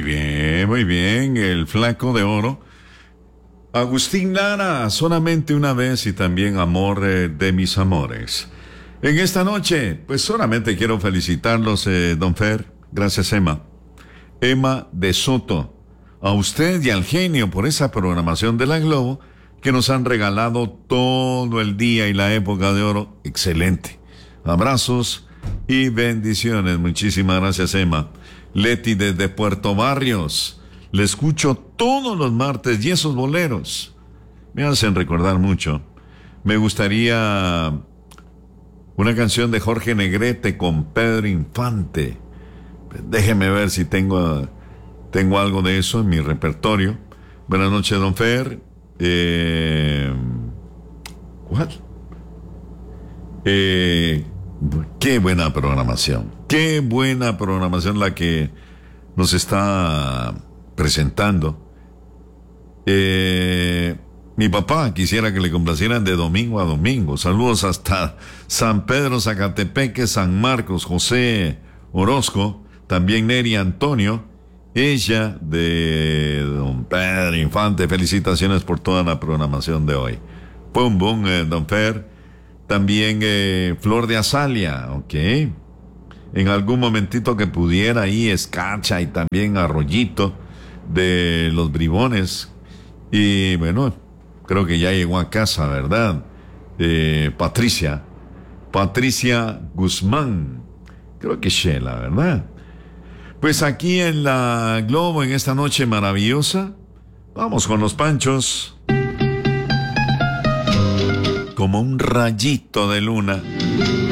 muy bien. El flaco de oro. Agustín Lara, solamente una vez y también amor de mis amores. En esta noche, pues solamente quiero felicitarlos, don Fer. Gracias, Emma. Emma de Soto. A usted y al genio por esa programación de la Globo que nos han regalado todo el día y la época de oro. Excelente. Abrazos y bendiciones. Muchísimas gracias, Emma. Leti desde Puerto Barrios. Le escucho todos los martes y esos boleros me hacen recordar mucho. Me gustaría una canción de Jorge Negrete con Pedro Infante. Déjeme ver si tengo algo de eso en mi repertorio. Buenas noches, don Fer. ¿Cuál? Qué buena programación. Qué buena programación la que nos está presentando. Mi papá quisiera que le complacieran de domingo a domingo. Saludos hasta San Pedro, Zacatepeque, San Marcos, José Orozco, también Neri Antonio, ella de don Pedro Infante. Felicitaciones por toda la programación de hoy. Pum, bum, don Fer. También Flor de Azalia, ok. En algún momentito que pudiera ahí Escarcha y también Arroyito de los Bribones. Y bueno, creo que ya llegó a casa, ¿verdad? Patricia Guzmán. Creo que Sheila, ¿verdad? Pues aquí en la Globo, en esta noche maravillosa, vamos con los Panchos. Como un rayito de luna